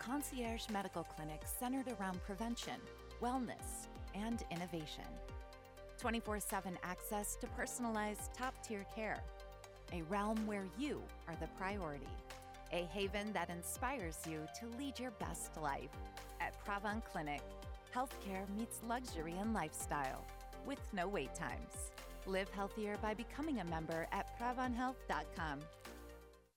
concierge medical clinic centered around prevention, wellness, and innovation. 24/7 access to personalized top-tier care. A realm where you are the priority. A haven that inspires you to lead your best life. At Pravon Clinic, healthcare meets luxury and lifestyle with no wait times. Live healthier by becoming a member at pravonhealth.com.